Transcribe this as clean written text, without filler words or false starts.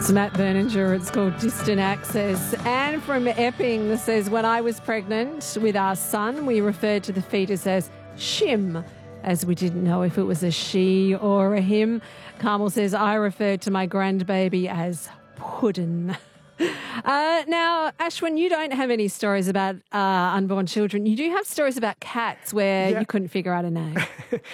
It's Matt Berninger. It's called Distant Access. Anne from Epping says, when I was pregnant with our son, we referred to the fetus as Shim, as we didn't know if it was a she or a him. Carmel says, I referred to my grandbaby as Puddin. Now, Ashwin, you don't have any stories about unborn children. You do have stories about cats where you couldn't figure out a name.